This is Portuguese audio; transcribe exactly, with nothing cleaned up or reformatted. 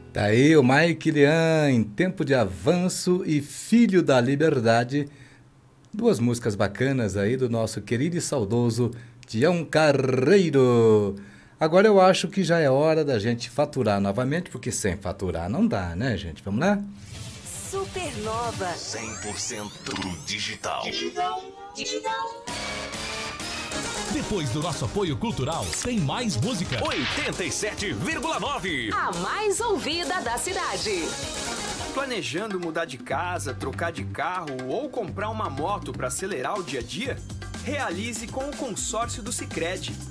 Tá aí o Mike Lian, em Tempo de Avanço e Filho da Liberdade. Duas músicas bacanas aí do nosso querido e saudoso Tião Carreiro. Agora eu acho que já é hora da gente faturar novamente, porque sem faturar não dá, né, gente? Vamos lá? Supernova. cem por cento digital. Digital. Digital. Depois do nosso apoio cultural, tem mais música. oitenta e sete vírgula nove. A mais ouvida da cidade. Planejando mudar de casa, trocar de carro ou comprar uma moto para acelerar o dia a dia? Realize com o consórcio do Sicredi.